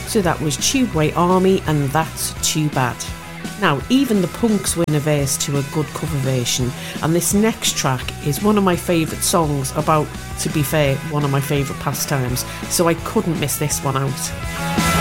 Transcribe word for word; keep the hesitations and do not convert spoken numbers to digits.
So that was Tubeway Army and That's Too Bad. Now, even the Punks win a verse to a good cover version, and this next track is one of my favourite songs about, to be fair, one of my favourite pastimes, so I couldn't miss this one out.